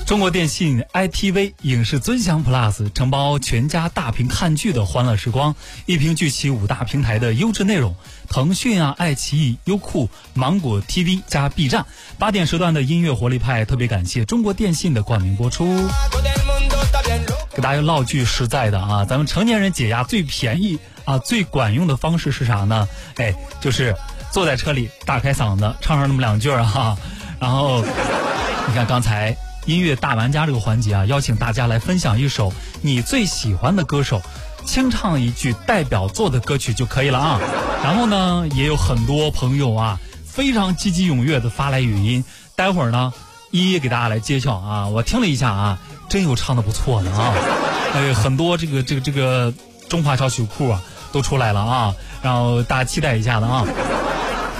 中国电信 ITV 影视尊享 Plus 承包全家大屏看剧的欢乐时光，一屏聚齐5大平台的优质内容，腾讯啊、爱奇艺、优酷、芒果 TV 加 B 站，8点时段的音乐活力派，特别感谢中国电信的冠名播出。给大家唠句实在的啊，咱们成年人解压最便宜啊、最管用的方式是啥呢？就是坐在车里大开嗓子唱上那么2句啊，然后你看刚才音乐大玩家这个环节啊，邀请大家来分享一首你最喜欢的歌手，清唱一句代表作的歌曲就可以了啊。然后呢，也有很多朋友啊，非常积极踊跃的发来语音，待会儿呢，一一给大家来揭晓啊。我听了一下啊，真有唱的不错的啊，很多这个中华小曲库啊都出来了啊，然后大家期待一下的啊。